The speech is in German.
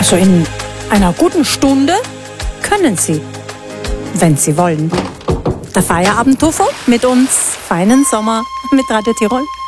Also in einer guten Stunde können Sie, wenn Sie wollen. Der Feierabend-Tufo mit uns, feinen Sommer mit Radio Tirol.